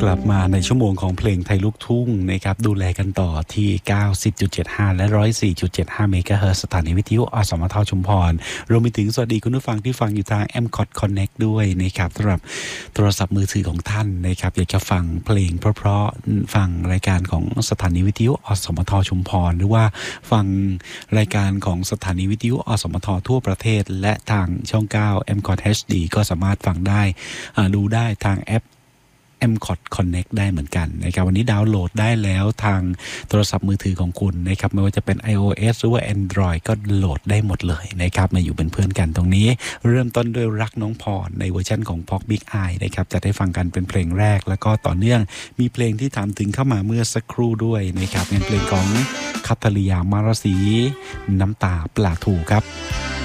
กลับมาในชั่วโมงของเพลงไทยลูกทุ่งนะครับดูแลกันต่อที่ 90.75 และ 104.75 เมกะเฮิรตซ์สถานีวิทยุอสมทชุมพรรวมไปถึงสวัสดีคุณผู้ฟังที่ฟังอยู่ทาง MCOT Connect ด้วยนะครับสำหรับโทรศัพท์มือถือของท่านนะครับอยากจะฟังเพลงเพราะๆฟังรายการของสถานีวิทยุอสมทชุมพรหรือว่าฟังรายการของสถานีวิทยุอสมททั่วประเทศและทางช่อง 9 MCOT HD ก็สามารถฟังได้ดูได้ทางแอปMCOT Connect ได้เหมือนกันนะครับวันนี้ดาวน์โหลดได้แล้วทางโทรศัพท์มือถือของคุณนะครับไม่ว่าจะเป็น iOS หรือว่า Android ก็โหลดได้หมดเลยนะครับมาอยู่เป็นเพื่อนกันตรงนี้เริ่มต้นด้วยรักน้องพรในเวอร์ชันของ Pop Big Eye นะครับจะได้ฟังกันเป็นเพลงแรกแล้วก็ต่อเนื่องมีเพลงที่ถามถึงเข้ามาเมื่อสักครู่ด้วยนะครับเป็นเพลงของคัทธริยามารสีน้ำตาปลาทูครับ